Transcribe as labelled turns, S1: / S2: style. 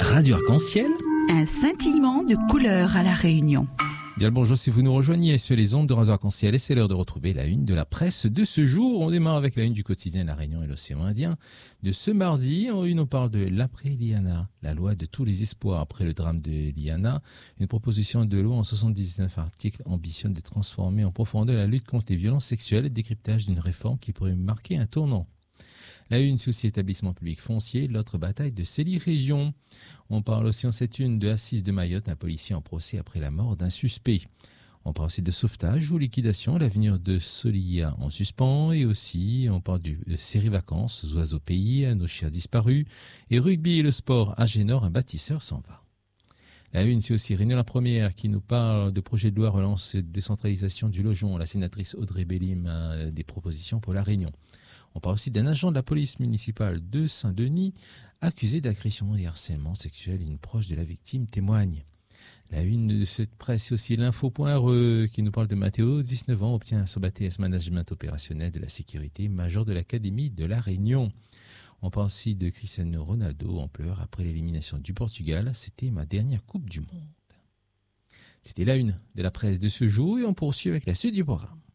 S1: Radio Arc-en-Ciel.
S2: Un scintillement de couleurs à La Réunion.
S1: Bien le bonjour si vous nous rejoignez sur les ondes de Radio Arc-en-Ciel et c'est l'heure de retrouver la une de la presse de ce jour. On démarre avec la une du quotidien La Réunion et l'océan Indien. De ce mardi, en une, on parle de l'après-Liana, la loi de tous les espoirs après le drame de Liana. Une proposition de loi en 79 articles ambitionne de transformer en profondeur la lutte contre les violences sexuelles et décryptage d'une réforme qui pourrait marquer un tournant. La une souci établissement public foncier, l'autre bataille de Célie Région. On parle aussi en cette une de Assise de Mayotte, un policier en procès après la mort d'un suspect. On parle aussi de sauvetage ou liquidation, l'avenir de Solia en suspens et aussi on parle du série vacances, oiseaux pays, nos chiens disparus et rugby et le sport à Génor, un bâtisseur s'en va. La une, c'est aussi Réunion la première qui nous parle de projet de loi relance décentralisation du logement. La sénatrice Audrey Bellim a des propositions pour la Réunion. On parle aussi d'un agent de la police municipale de Saint-Denis accusé d'agression et harcèlement sexuel. Une proche de la victime témoigne. La une de cette presse, c'est aussi l'info.re qui nous parle de Mathéo, 19 ans, obtient son BTS Management opérationnel de la sécurité, major de l'Académie de la Réunion. On parle aussi de Cristiano Ronaldo en pleurs après l'élimination du Portugal. C'était ma dernière Coupe du Monde. C'était la une de la presse de ce jour et on poursuit avec la suite du programme.